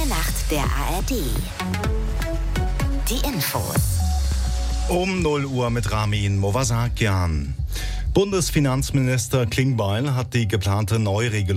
Nacht der ARD. Die Infos. Um 0 Uhr mit Ramin Movasakian. Bundesfinanzminister Klingbeil hat die geplante Neuregelung